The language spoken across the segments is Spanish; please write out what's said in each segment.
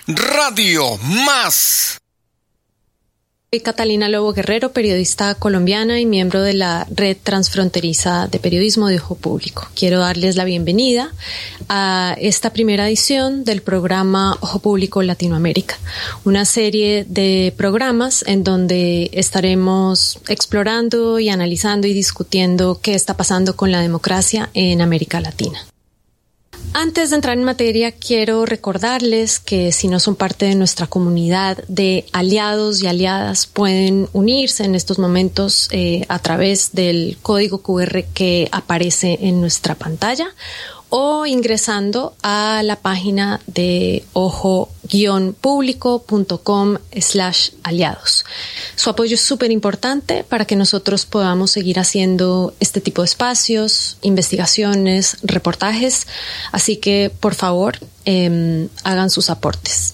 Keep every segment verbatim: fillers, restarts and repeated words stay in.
Radio Más. Soy Catalina Lobo Guerrero, periodista colombiana y miembro de la Red Transfronteriza de Periodismo de Ojo Público. Quiero darles la bienvenida a esta primera edición del programa Ojo Público Latinoamérica, una serie de programas en donde estaremos explorando y analizando y discutiendo qué está pasando con la democracia en América Latina. Antes de entrar en materia, quiero recordarles que si no son parte de nuestra comunidad de aliados y aliadas, pueden unirse en estos momentos eh, a través del código cu erre que aparece en nuestra pantalla o ingresando a la página de ojo-público.com slash aliados. Su apoyo es súper importante para que nosotros podamos seguir haciendo este tipo de espacios, investigaciones, reportajes, así que por favor eh, hagan sus aportes.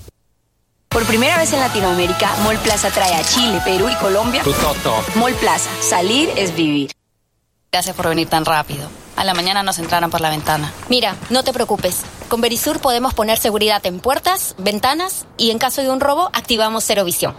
Por primera vez en Latinoamérica, Mall Plaza trae a Chile, Perú y Colombia. Mall Plaza, salir es vivir. Gracias por venir tan rápido. A la mañana nos entraron por la ventana. Mira, no te preocupes. Con Verisur podemos poner seguridad en puertas, ventanas y en caso de un robo activamos Cero Visión.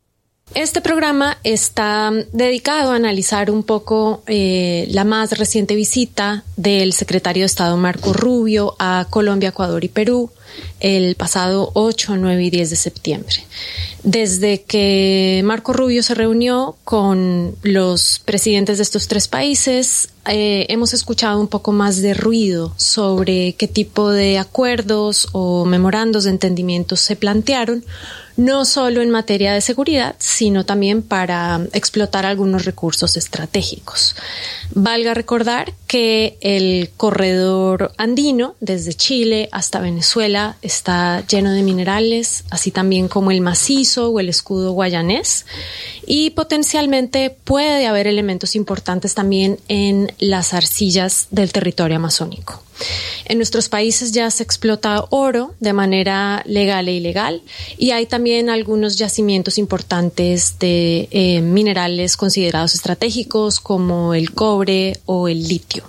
Este programa está dedicado a analizar un poco eh, la más reciente visita del secretario de Estado Marco Rubio a Colombia, Ecuador y Perú el pasado ocho, nueve y diez de septiembre. Desde que Marco Rubio se reunió con los presidentes de estos tres países, eh, hemos escuchado un poco más de ruido sobre qué tipo de acuerdos o memorandos de entendimiento se plantearon, no solo en materia de seguridad, sino también para explotar algunos recursos estratégicos. Valga recordar que el corredor andino, desde Chile hasta Venezuela, está lleno de minerales, así también como el macizo o el escudo guayanés, y potencialmente puede haber elementos importantes también en las arcillas del territorio amazónico. En nuestros países ya se explota oro de manera legal e ilegal y hay también algunos yacimientos importantes de eh, minerales considerados estratégicos como el cobre o el litio.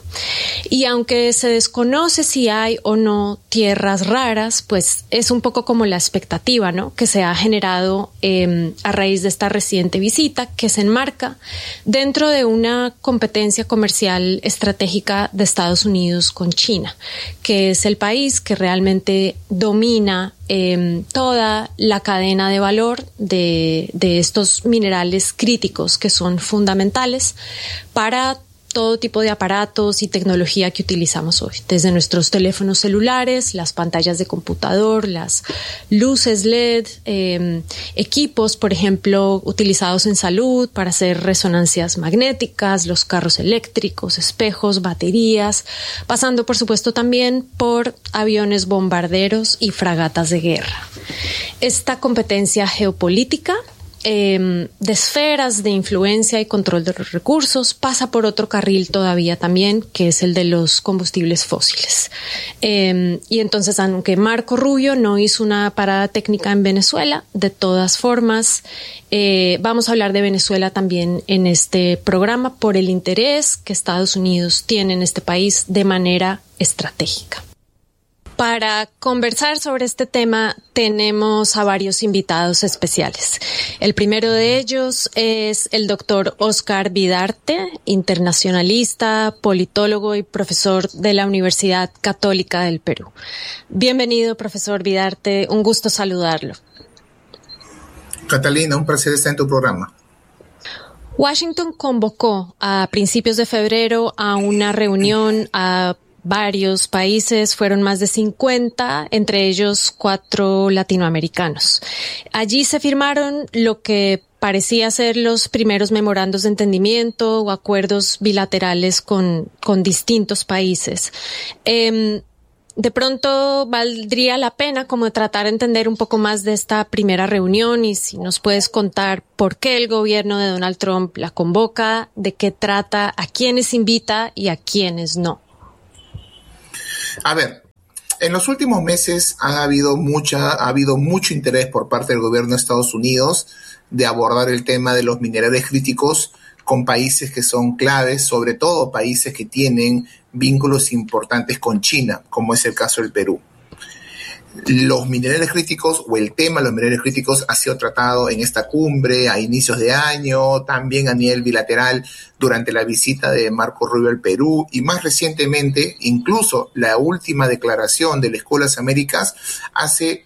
Y aunque se desconoce si hay o no tierras raras, pues es un poco como la expectativa, ¿no?, que se ha generado eh, a raíz de esta reciente visita que se enmarca dentro de una competencia comercial estratégica de Estados Unidos con China, que es el país que realmente domina eh, toda la cadena de valor de, de estos minerales críticos que son fundamentales para todo tipo de aparatos y tecnología que utilizamos hoy, desde nuestros teléfonos celulares, las pantallas de computador, las luces L E D, eh, equipos, por ejemplo, utilizados en salud para hacer resonancias magnéticas, los carros eléctricos, espejos, baterías, pasando por supuesto también por aviones bombarderos y fragatas de guerra. Esta competencia geopolítica Eh, de esferas de influencia y control de los recursos pasa por otro carril todavía también, que es el de los combustibles fósiles. Eh, y entonces, aunque Marco Rubio no hizo una parada técnica en Venezuela, de todas formas eh, vamos a hablar de Venezuela también en este programa por el interés que Estados Unidos tiene en este país de manera estratégica. Para conversar sobre este tema tenemos a varios invitados especiales. El primero de ellos es el doctor Oscar Vidarte, internacionalista, politólogo y profesor de la Universidad Católica del Perú. Bienvenido, profesor Vidarte, un gusto saludarlo. Catalina, un placer estar en tu programa. Washington convocó a principios de febrero a una reunión a varios países, fueron más de cincuenta, entre ellos cuatro latinoamericanos. Allí se firmaron lo que parecía ser los primeros memorandos de entendimiento o acuerdos bilaterales con, con distintos países. Eh, de pronto valdría la pena como tratar de entender un poco más de esta primera reunión y si nos puedes contar por qué el gobierno de Donald Trump la convoca, de qué trata, a quiénes invita y a quiénes no. A ver, en los últimos meses ha habido mucha, ha habido mucho interés por parte del gobierno de Estados Unidos de abordar el tema de los minerales críticos con países que son claves, sobre todo países que tienen vínculos importantes con China, como es el caso del Perú. los minerales críticos o el tema de los minerales críticos ha sido tratado en esta cumbre a inicios de año, también a nivel bilateral durante la visita de Marco Rubio al Perú y más recientemente, incluso la última declaración de la Escuela de las Américas hace,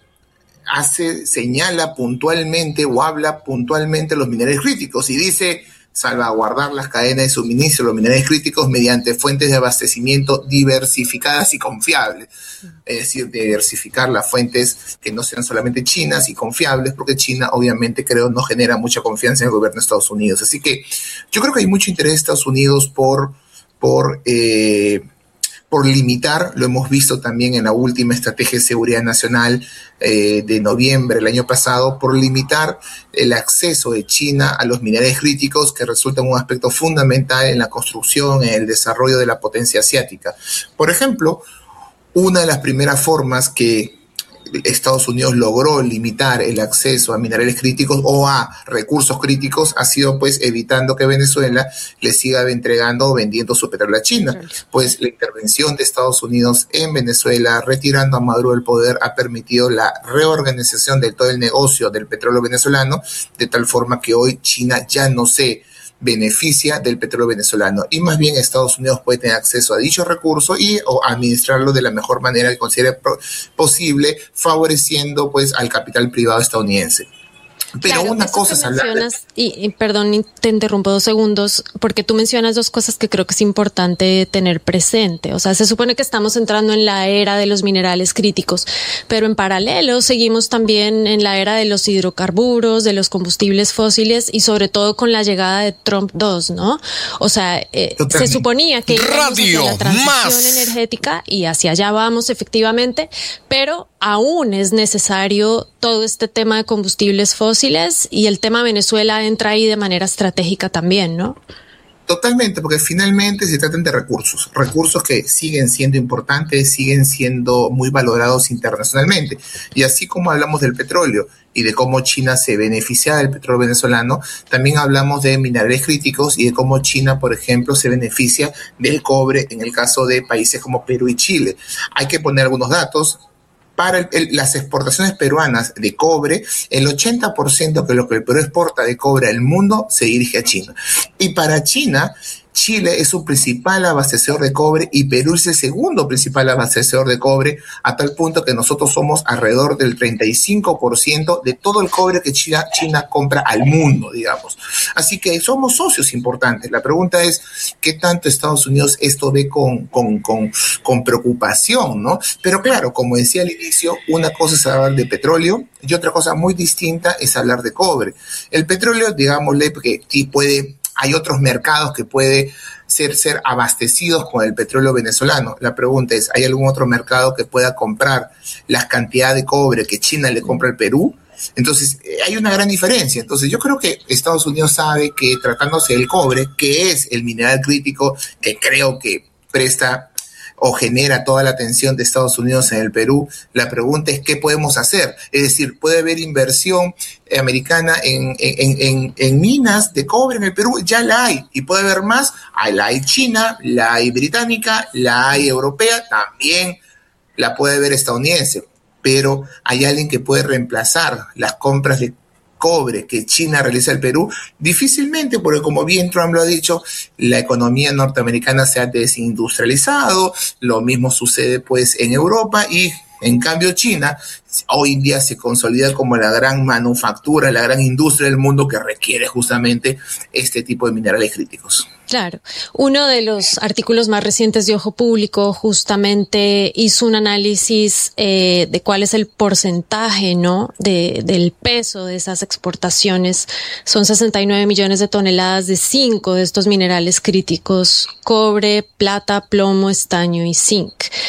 hace, señala puntualmente o habla puntualmente de los minerales críticos y dice salvaguardar las cadenas de suministro de los minerales críticos mediante fuentes de abastecimiento diversificadas y confiables. Es decir, diversificar las fuentes que no sean solamente chinas y confiables, porque China obviamente creo no genera mucha confianza en el gobierno de Estados Unidos. Así que yo creo que hay mucho interés de Estados Unidos por, por eh, por limitar, lo hemos visto también en la última estrategia de seguridad nacional eh, de noviembre del año pasado, por limitar el acceso de China a los minerales críticos que resultan un aspecto fundamental en la construcción, en el desarrollo de la potencia asiática. Por ejemplo, una de las primeras formas que Estados Unidos logró limitar el acceso a minerales críticos o a recursos críticos ha sido pues evitando que Venezuela le siga entregando o vendiendo su petróleo a China. Pues la intervención de Estados Unidos en Venezuela, retirando a Maduro del poder, ha permitido la reorganización de todo el negocio del petróleo venezolano, de tal forma que hoy China ya no se beneficia del petróleo venezolano y más bien Estados Unidos puede tener acceso a dicho recurso y o administrarlo de la mejor manera que considere posible, favoreciendo pues al capital privado estadounidense. Pero claro, una cosa es hablar de... y, y perdón, te interrumpo dos segundos, porque tú mencionas dos cosas que creo que es importante tener presente. O sea, se supone que estamos entrando en la era de los minerales críticos, pero en paralelo seguimos también en la era de los hidrocarburos, de los combustibles fósiles y sobre todo con la llegada de Trump dos, ¿no? O sea, eh, se suponía que íbamos hacia la transición más. energética y hacia allá vamos efectivamente, pero aún es necesario todo este tema de combustibles fósiles y el tema Venezuela entra ahí de manera estratégica también, ¿no? Totalmente, porque finalmente se tratan de recursos, recursos que siguen siendo importantes, siguen siendo muy valorados internacionalmente. Y así como hablamos del petróleo y de cómo China se beneficia del petróleo venezolano, también hablamos de minerales críticos y de cómo China, por ejemplo, se beneficia del cobre en el caso de países como Perú y Chile. Hay que poner algunos datos. Para el, el, las exportaciones peruanas de cobre, el ochenta por ciento de lo que el Perú exporta de cobre al mundo se dirige a China. Y para China, Chile es su principal abastecedor de cobre y Perú es el segundo principal abastecedor de cobre, a tal punto que nosotros somos alrededor del treinta y cinco por ciento de todo el cobre que China, China compra al mundo, digamos. Así que somos socios importantes. La pregunta es, ¿qué tanto Estados Unidos esto ve con, con, con, con preocupación, ¿no? Pero claro, como decía al inicio, una cosa es hablar de petróleo y otra cosa muy distinta es hablar de cobre. El petróleo, digámosle, que sí puede... Hay otros mercados que pueden ser, ser abastecidos con el petróleo venezolano. La pregunta es, ¿hay algún otro mercado que pueda comprar las cantidades de cobre que China le compra al Perú? Entonces, hay una gran diferencia. Entonces, yo creo que Estados Unidos sabe que tratándose del cobre, que es el mineral crítico que creo que presta o genera toda la atención de Estados Unidos en el Perú, la pregunta es ¿qué podemos hacer? Es decir, ¿puede haber inversión americana en, en, en, en minas de cobre en el Perú? Ya la hay, y puede haber más. La hay china, la hay británica, la hay europea, también la puede haber estadounidense, pero hay alguien que puede reemplazar las compras de cobre que China realiza al Perú, difícilmente, porque como bien Trump lo ha dicho, la economía norteamericana se ha desindustrializado, lo mismo sucede pues en Europa y en cambio China hoy en día se consolida como la gran manufactura, la gran industria del mundo que requiere justamente este tipo de minerales críticos. Claro. Uno de los artículos más recientes de Ojo Público justamente hizo un análisis eh, de cuál es el porcentaje, ¿no?, de, del peso de esas exportaciones. Son sesenta y nueve millones de toneladas de cinco de estos minerales críticos: cobre, plata, plomo, estaño y zinc.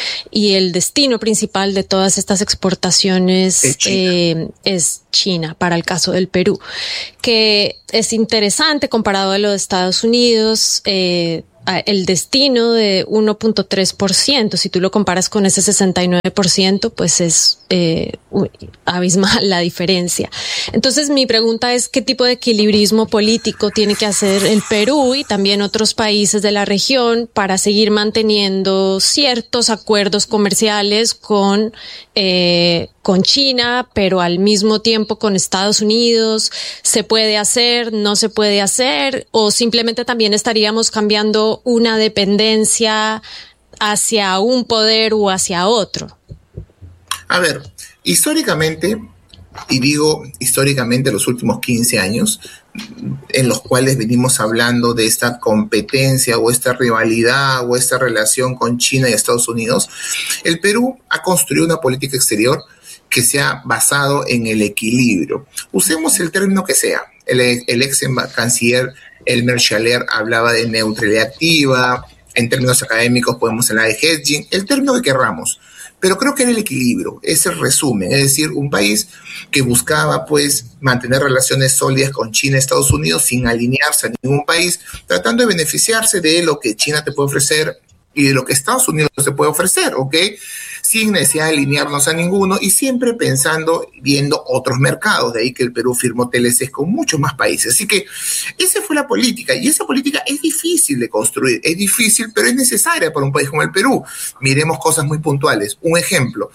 Y el destino principal de todas estas exportaciones es China. Eh, es China, para el caso del Perú, que es interesante comparado a lo de Estados Unidos. Eh, el destino de uno punto tres por ciento. Si tú lo comparas con ese sesenta y nueve por ciento, pues es eh, abismal la diferencia. Entonces mi pregunta es qué tipo de equilibrismo político tiene que hacer el Perú y también otros países de la región para seguir manteniendo ciertos acuerdos comerciales con eh, con China, pero al mismo tiempo con Estados Unidos. ¿Se puede hacer? ¿No se puede hacer? ¿O simplemente también estaríamos cambiando una dependencia hacia un poder o hacia otro? A ver, históricamente, y digo históricamente los últimos quince años, en los cuales venimos hablando de esta competencia o esta rivalidad o esta relación con China y Estados Unidos, el Perú ha construido una política exterior que se ha basado en el equilibrio. Usemos el término que sea. El, el ex canciller Elmer Schaller hablaba de neutralidad activa, en términos académicos podemos hablar de hedging, el término que querramos, pero creo que era el equilibrio, es el resumen, es decir, un país que buscaba pues mantener relaciones sólidas con China y Estados Unidos sin alinearse a ningún país, tratando de beneficiarse de lo que China te puede ofrecer y de lo que Estados Unidos te puede ofrecer, ¿ok? Sin necesidad de alinearnos a ninguno y siempre pensando, viendo otros mercados. De ahí que el Perú firmó T L Cs con muchos más países. Así que esa fue la política y esa política es difícil de construir, es difícil, pero es necesaria para un país como el Perú. Miremos cosas muy puntuales. Un ejemplo.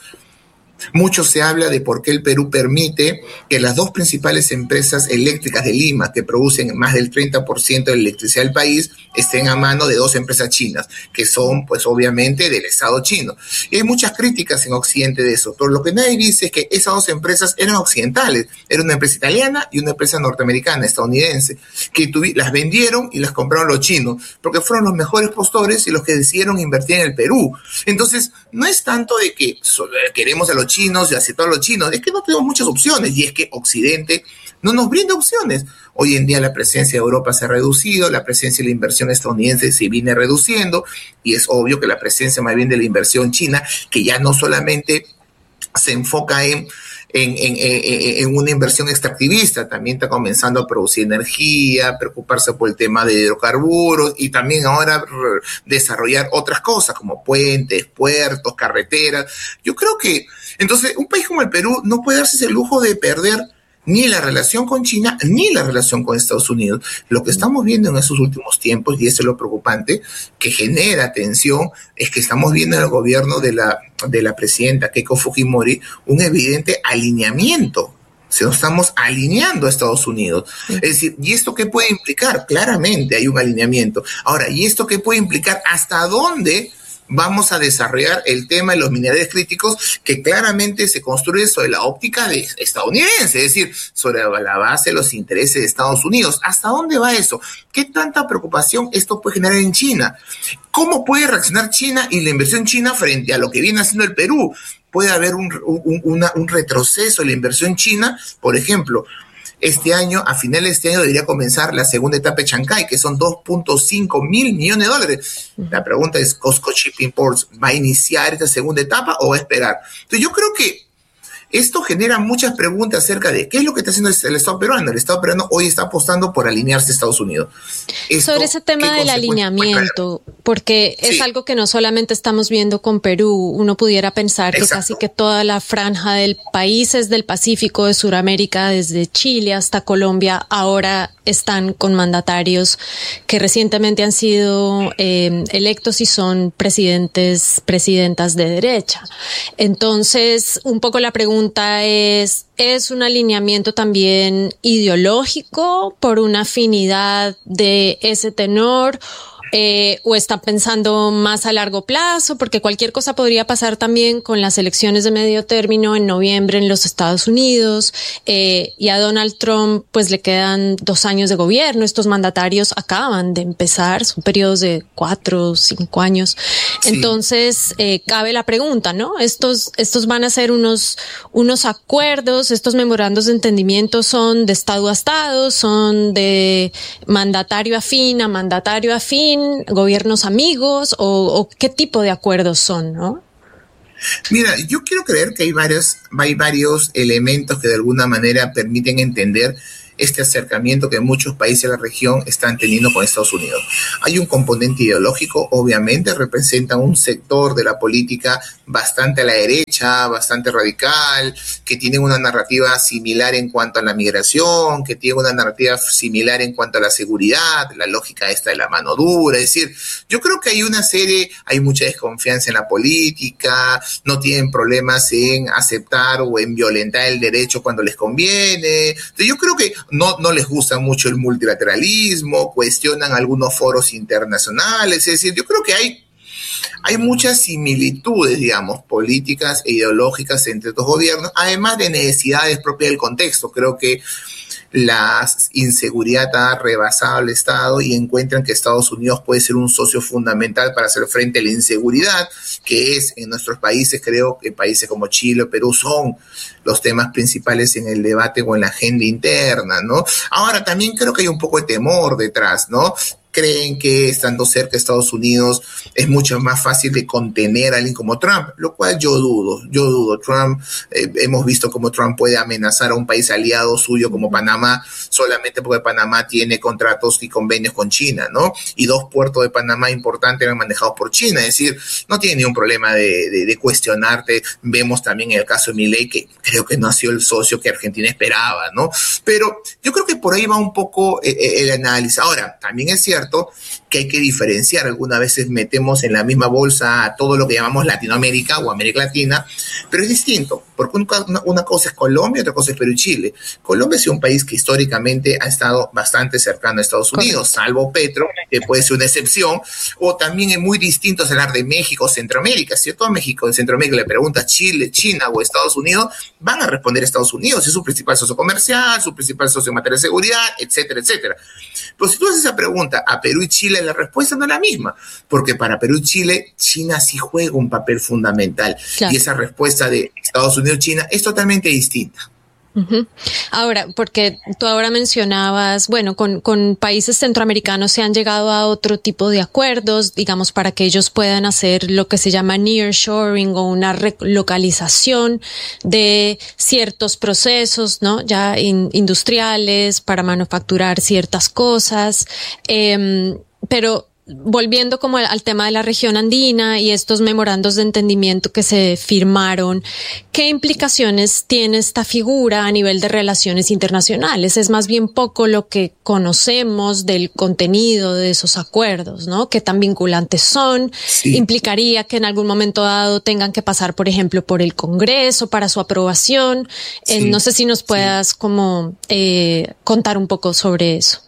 Mucho se habla de por qué el Perú permite que las dos principales empresas eléctricas de Lima, que producen más del treinta por ciento de la electricidad del país, estén a mano de dos empresas chinas, que son, pues, obviamente, del Estado chino. Y hay muchas críticas en Occidente de eso, pero lo que nadie dice es que esas dos empresas eran occidentales. Era una empresa italiana y una empresa norteamericana, estadounidense, que tuvi- las vendieron y las compraron los chinos, porque fueron los mejores postores y los que decidieron invertir en el Perú. Entonces, no es tanto de que queremos a los chinos y aceptar a los chinos, es que no tenemos muchas opciones y es que Occidente no nos brinda opciones. Hoy en día la presencia de Europa se ha reducido, la presencia de la inversión estadounidense se viene reduciendo y es obvio que la presencia más bien de la inversión china, que ya no solamente se enfoca en En, en, en, en una inversión extractivista, también está comenzando a producir energía, preocuparse por el tema de hidrocarburos y también ahora r- desarrollar otras cosas como puentes, puertos, carreteras. Yo creo que, entonces, un país como el Perú no puede darse el lujo de perder ni la relación con China, ni la relación con Estados Unidos. Lo que estamos viendo en esos últimos tiempos, y eso es lo preocupante, que genera tensión, es que estamos viendo en el gobierno de la, de la presidenta Keiko Fujimori un evidente alineamiento. Se nos estamos alineando a Estados Unidos. Sí. Es decir, ¿y esto qué puede implicar? Claramente hay un alineamiento. Ahora, ¿y esto qué puede implicar? ¿Hasta dónde vamos a desarrollar el tema de los minerales críticos, que claramente se construye sobre la óptica de estadounidense, es decir, sobre la base de los intereses de Estados Unidos? ¿Hasta dónde va eso? ¿Qué tanta preocupación esto puede generar en China? ¿Cómo puede reaccionar China y la inversión china frente a lo que viene haciendo el Perú? ¿Puede haber un, un, una, un retroceso en la inversión china? Por ejemplo, este año, a finales de este año, debería comenzar la segunda etapa de Chancay, que son dos punto cinco mil millones de dólares. La pregunta es, ¿Costco Shipping Ports va a iniciar esta segunda etapa o va a esperar? Entonces yo creo que esto genera muchas preguntas acerca de qué es lo que está haciendo el Estado peruano. El Estado peruano hoy está apostando por alinearse a Estados Unidos. Esto, sobre ese tema del alineamiento, porque es sí. algo que no solamente estamos viendo con Perú. Uno pudiera pensar Exacto. que casi que toda la franja del países del Pacífico, de Sudamérica, desde Chile hasta Colombia, ahora están con mandatarios que recientemente han sido eh, electos y son presidentes, presidentas de derecha. Entonces, un poco la pregunta es, ¿es un alineamiento también ideológico por una afinidad de ese tenor? Eh, ¿O está pensando más a largo plazo? Porque cualquier cosa podría pasar también con las elecciones de medio término en noviembre en los Estados Unidos, eh, y a Donald Trump pues le quedan dos años de gobierno. Estos mandatarios acaban de empezar, son periodos de cuatro, cinco años. Sí. Entonces, eh, cabe la pregunta, ¿no? Estos, estos van a ser unos, unos acuerdos, estos memorandos de entendimiento son de Estado a Estado, son de mandatario afín a mandatario afín, gobiernos amigos, o, o qué tipo de acuerdos son, ¿no? Mira, yo quiero creer que hay varios, hay varios elementos que de alguna manera permiten entender este acercamiento que muchos países de la región están teniendo con Estados Unidos. Hay un componente ideológico, obviamente, representa un sector de la política bastante a la derecha, bastante radical, que tiene una narrativa similar en cuanto a la migración, que tiene una narrativa similar en cuanto a la seguridad, la lógica esta de la mano dura. Es decir, yo creo que hay una serie, hay mucha desconfianza en la política, no tienen problemas en aceptar o en violentar el derecho cuando les conviene. Entonces, yo creo que no, no les gusta mucho el multilateralismo, cuestionan algunos foros internacionales. Es decir, yo creo que hay Hay muchas similitudes, digamos, políticas e ideológicas entre estos gobiernos, además de necesidades propias del contexto. Creo que la inseguridad ha rebasado al Estado y encuentran que Estados Unidos puede ser un socio fundamental para hacer frente a la inseguridad, que es en nuestros países, creo que países como Chile o Perú son los temas principales en el debate o en la agenda interna, ¿no? Ahora, también creo que hay un poco de temor detrás, ¿no? Creen que estando cerca de Estados Unidos es mucho más fácil de contener a alguien como Trump, lo cual yo dudo, yo dudo. Trump, eh, hemos visto cómo Trump puede amenazar a un país aliado suyo como Panamá solamente porque Panamá tiene contratos y convenios con China, ¿no? Y dos puertos de Panamá importantes eran manejados por China, es decir, no tiene ningún problema de, de, de cuestionarte. Vemos también en el caso de Milei que creo que no ha sido el socio que Argentina esperaba, ¿no? Pero yo creo que por ahí va un poco eh, el análisis. Ahora, también es cierto que hay que diferenciar. Algunas veces metemos en la misma bolsa a todo lo que llamamos Latinoamérica o América Latina, pero es distinto, porque una, una cosa es Colombia, otra cosa es Perú y Chile. Colombia es un país que históricamente ha estado bastante cercano a Estados Unidos, salvo Petro, que puede ser una excepción, o también es muy distinto hablar de México o Centroamérica. Si a todo México o Centroamérica le preguntas Chile, China o Estados Unidos, van a responder Estados Unidos, es su principal socio comercial, su principal socio en materia de seguridad, etcétera, etcétera. Pero si tú haces esa pregunta a Perú y Chile, la respuesta no es la misma, porque para Perú y Chile, China sí juega un papel fundamental, claro. Y esa respuesta de Estados Unidos-China es totalmente distinta. Uh-huh. Ahora, porque tú ahora mencionabas, bueno, con, con países centroamericanos se han llegado a otro tipo de acuerdos, digamos, para que ellos puedan hacer lo que se llama nearshoring o una relocalización de ciertos procesos, ¿no? Ya in, industriales para manufacturar ciertas cosas, eh, pero volviendo como al tema de la región andina y estos memorandos de entendimiento que se firmaron, ¿qué implicaciones tiene esta figura a nivel de relaciones internacionales? Es más bien poco lo que conocemos del contenido de esos acuerdos, ¿no? ¿Qué tan vinculantes son? Sí. ¿Implicaría que en algún momento dado tengan que pasar, por ejemplo, por el Congreso para su aprobación? Sí. Eh, no sé si nos puedas sí. como eh, contar un poco sobre eso.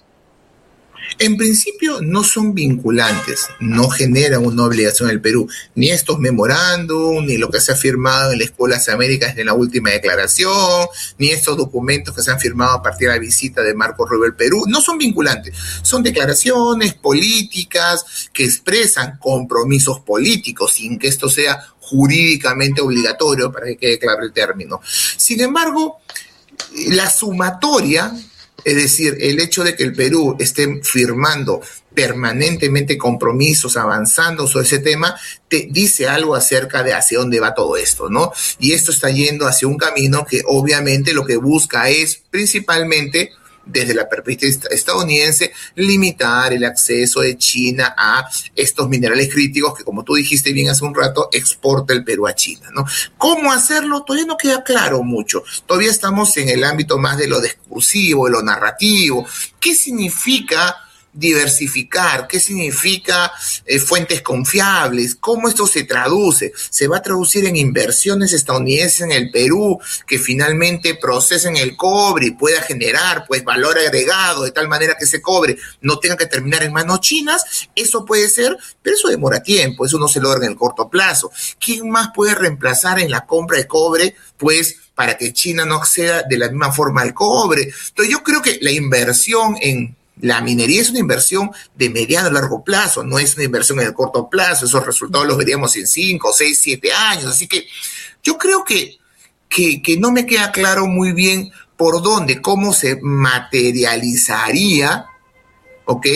En principio no son vinculantes, no generan una obligación en el Perú, ni estos memorándum, ni lo que se ha firmado en la Escuela de las Américas en la última declaración, ni estos documentos que se han firmado a partir de la visita de Marco Rubio al Perú, no son vinculantes, son declaraciones políticas que expresan compromisos políticos sin que esto sea jurídicamente obligatorio, para que quede claro el término. Sin embargo, la sumatoria, es decir, el hecho de que el Perú esté firmando permanentemente compromisos, avanzando sobre ese tema, te dice algo acerca de hacia dónde va todo esto, ¿no? Y esto está yendo hacia un camino que obviamente lo que busca es principalmente, desde la perspectiva estadounidense, limitar el acceso de China a estos minerales críticos que, como tú dijiste bien hace un rato, exporta el Perú a China, ¿no? ¿Cómo hacerlo? Todavía no queda claro mucho. Todavía estamos en el ámbito más de lo discursivo, de lo narrativo. ¿Qué significa diversificar? ¿Qué significa eh, fuentes confiables? ¿Cómo esto se traduce? ¿Se va a traducir en inversiones estadounidenses en el Perú que finalmente procesen el cobre y pueda generar pues valor agregado de tal manera que ese cobre no tenga que terminar en manos chinas? Eso puede ser, pero eso demora tiempo, eso no se logra en el corto plazo. ¿Quién más puede reemplazar en la compra de cobre pues para que China no acceda de la misma forma al cobre? Entonces yo creo que la inversión en la minería es una inversión de mediano a largo plazo, no es una inversión en el corto plazo. Esos resultados los veríamos en cinco, seis, siete años. Así que yo creo que, que, que no me queda claro muy bien por dónde, cómo se materializaría, ¿ok?,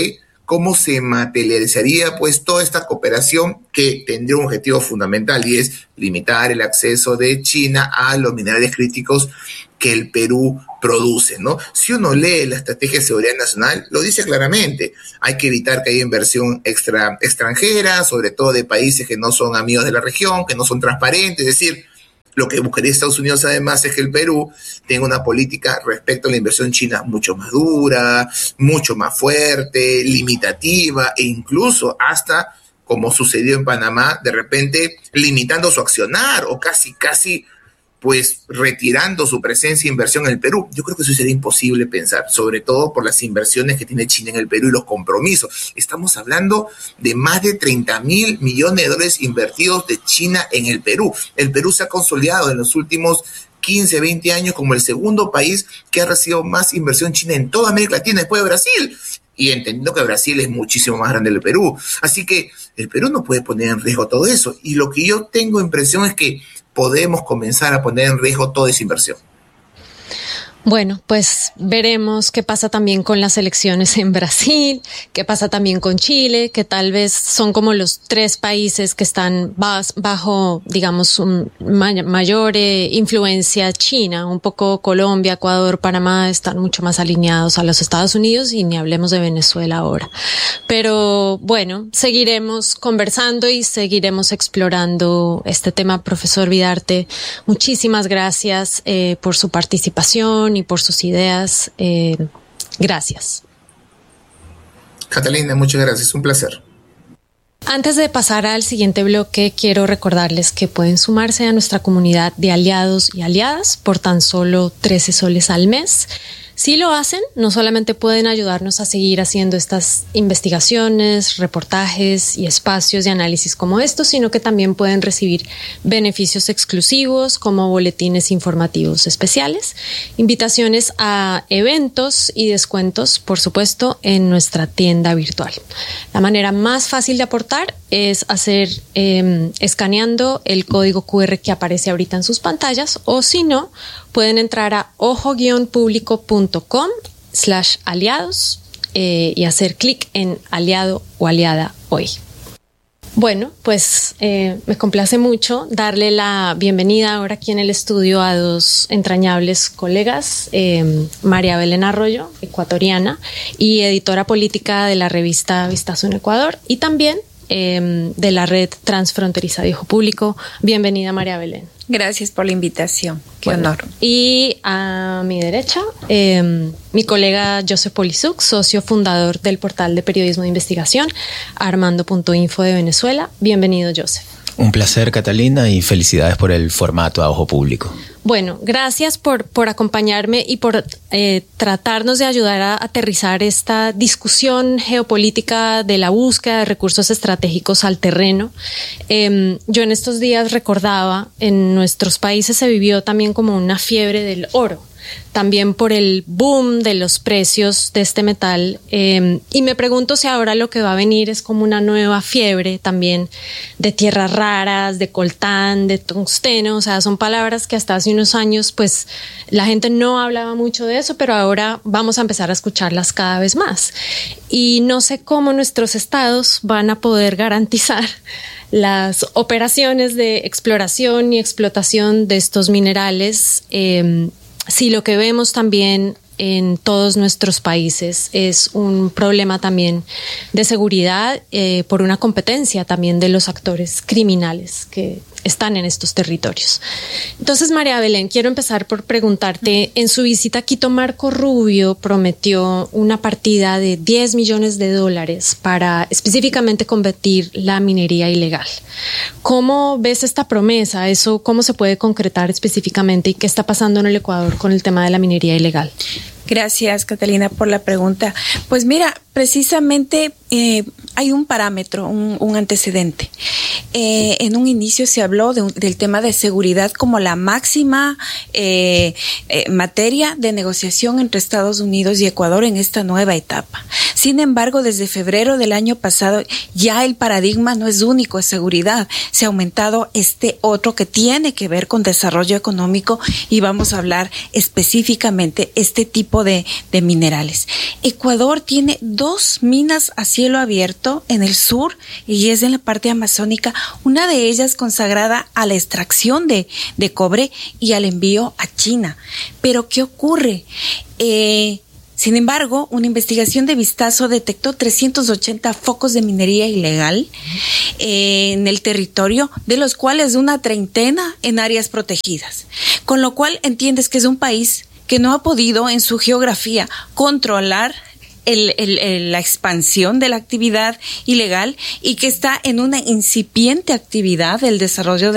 cómo se materializaría pues toda esta cooperación que tendría un objetivo fundamental, y es limitar el acceso de China a los minerales críticos que el Perú produce, ¿no? Si uno lee la Estrategia de Seguridad Nacional, lo dice claramente, hay que evitar que haya inversión extra, extranjera, sobre todo de países que no son amigos de la región, que no son transparentes, es decir, lo que buscaría Estados Unidos además es que el Perú tenga una política respecto a la inversión china mucho más dura, mucho más fuerte, limitativa e incluso hasta, como sucedió en Panamá, de repente limitando su accionar o casi, casi pues retirando su presencia e inversión en el Perú. Yo creo que eso sería imposible pensar, sobre todo por las inversiones que tiene China en el Perú y los compromisos. Estamos hablando de más de treinta mil millones de dólares invertidos de China en el Perú. El Perú se ha consolidado en los últimos quince, veinte años como el segundo país que ha recibido más inversión china en toda América Latina después de Brasil. Y entendiendo que Brasil es muchísimo más grande que el Perú. Así que el Perú no puede poner en riesgo todo eso. Y lo que yo tengo impresión es que podemos comenzar a poner en riesgo toda esa inversión. Bueno, pues veremos qué pasa también con las elecciones en Brasil, qué pasa también con Chile, que tal vez son como los tres países que están bajo, digamos, un mayor eh, influencia china. Un poco Colombia, Ecuador, Panamá están mucho más alineados a los Estados Unidos, y ni hablemos de Venezuela ahora. Pero bueno, seguiremos conversando y seguiremos explorando este tema. Profesor Vidarte, muchísimas gracias eh, por su participación y por sus ideas. Eh, gracias. Catalina, muchas gracias. Un placer. Antes de pasar al siguiente bloque, quiero recordarles que pueden sumarse a nuestra comunidad de aliados y aliadas por tan solo trece soles al mes. Si lo hacen, no solamente pueden ayudarnos a seguir haciendo estas investigaciones, reportajes y espacios de análisis como estos, sino que también pueden recibir beneficios exclusivos como boletines informativos especiales, invitaciones a eventos y descuentos, por supuesto, en nuestra tienda virtual. La manera más fácil de aportar es hacer eh, escaneando el código cu erre que aparece ahorita en sus pantallas, o si no, pueden entrar a ojo-público.com slash aliados eh, y hacer clic en aliado o aliada hoy. Bueno, pues eh, me complace mucho darle la bienvenida ahora aquí en el estudio a dos entrañables colegas, eh, María Belén Arroyo, ecuatoriana y editora política de la revista Vistazo en Ecuador, y también eh, de la red transfronteriza de Ojo Público. Bienvenida, María Belén. Gracias por la invitación. Qué bueno, honor. Y a mi derecha, eh, mi colega Joseph Polisuk, socio fundador del portal de periodismo de investigación armando punto info de Venezuela. Bienvenido, Joseph. Un placer, Catalina, y felicidades por el formato a Ojo Público. Bueno, gracias por, por acompañarme y por eh, tratarnos de ayudar a aterrizar esta discusión geopolítica de la búsqueda de recursos estratégicos al terreno. Eh, yo en estos días recordaba, en nuestros países se vivió también como una fiebre del oro, también por el boom de los precios de este metal, eh, y me pregunto si ahora lo que va a venir es como una nueva fiebre también de tierras raras, de coltán, de tungsteno. O sea, son palabras que hasta hace unos años pues la gente no hablaba mucho de eso, pero ahora vamos a empezar a escucharlas cada vez más, y no sé cómo nuestros estados van a poder garantizar las operaciones de exploración y explotación de estos minerales, eh, si lo que vemos también en todos nuestros países es un problema también de seguridad eh, por una competencia también de los actores criminales que están en estos territorios. Entonces, María Belén, quiero empezar por preguntarte, en su visita a Quito, Marco Rubio prometió una partida de diez millones de dólares para específicamente combatir la minería ilegal. ¿Cómo ves esta promesa? ¿Eso cómo se puede concretar específicamente y qué está pasando en el Ecuador con el tema de la minería ilegal? Gracias, Catalina, por la pregunta. Pues mira, precisamente eh, hay un parámetro, un, un antecedente. Eh, en un inicio se habló de un, del tema de seguridad como la máxima eh, eh, materia de negociación entre Estados Unidos y Ecuador en esta nueva etapa. Sin embargo, desde febrero del año pasado ya el paradigma no es único, es seguridad. Se ha aumentado este otro que tiene que ver con desarrollo económico y vamos a hablar específicamente este tipo de, de minerales. Ecuador tiene dos minas a cielo abierto en el sur y es en la parte amazónica, una de ellas consagrada a la extracción de, de cobre y al envío a China. Pero ¿qué ocurre? Eh, Sin embargo, una investigación de vistazo detectó trescientos ochenta focos de minería ilegal eh, en el territorio, de los cuales una treintena en áreas protegidas. Con lo cual entiendes que es un país que no ha podido en su geografía controlar El, el, el, la expansión de la actividad ilegal y que está en una incipiente actividad del desarrollo de